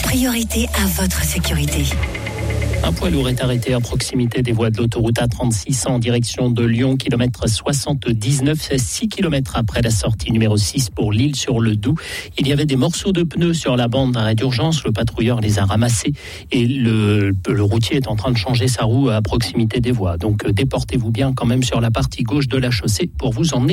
priorité à votre sécurité. Un poids lourd est arrêté à proximité des voies de l'autoroute A36 en direction de Lyon, kilomètre 79, 6 km après la sortie numéro 6 pour l'Île-sur-le-Doubs. Il y avait des morceaux de pneus sur la bande d'arrêt d'urgence. Le patrouilleur les a ramassés et le routier est en train de changer sa roue à proximité des voies. Donc déportez-vous bien quand même sur la partie gauche de la chaussée pour vous emmener